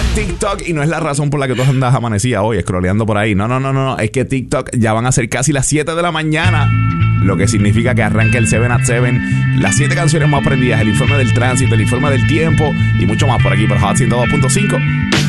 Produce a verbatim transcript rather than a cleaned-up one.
TikTok, y no es la razón por la que tú andas amanecida hoy, scrolleando por ahí. No, no, no, no. Es que TikTok ya van a ser casi las siete de la mañana. Lo que significa que arranca el siete at siete. Las siete canciones más prendidas, el informe del tránsito, el informe del tiempo y mucho más por aquí por Hot ciento dos punto cinco.